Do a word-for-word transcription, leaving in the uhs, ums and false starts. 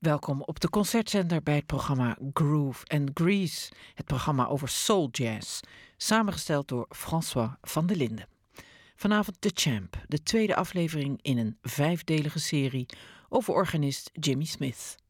Welkom op de Concertzender bij het programma Groove and Grease. Het programma over soul jazz, samengesteld door François van der Linden. Vanavond The Champ, de tweede aflevering in een vijfdelige serie over organist Jimmy Smith.